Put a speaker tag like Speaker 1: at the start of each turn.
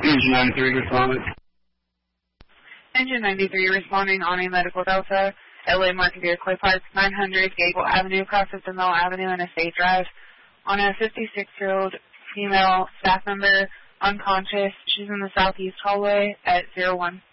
Speaker 1: Engine 93 responding.
Speaker 2: Engine 93 responding on a medical Delta, LA Market Vehicle Park, 900 Gable Avenue, across Mill Avenue and Estate Drive, on a 56-year-old female staff member, unconscious. She's in the southeast hallway at 01.